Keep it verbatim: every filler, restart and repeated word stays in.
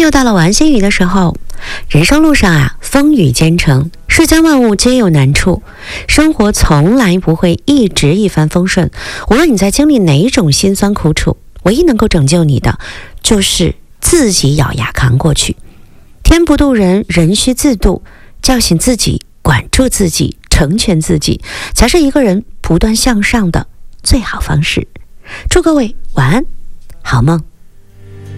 又到了晚安心语的时候。人生路上啊，风雨兼程，世间万物皆有难处，生活从来不会一直一帆风顺。无论你在经历哪一种辛酸苦楚，唯一能够拯救你的，就是自己咬牙扛过去。天不渡人，人须自渡，叫醒自己，管住自己，成全自己，才是一个人不断向上的最好方式。祝各位晚安，好梦。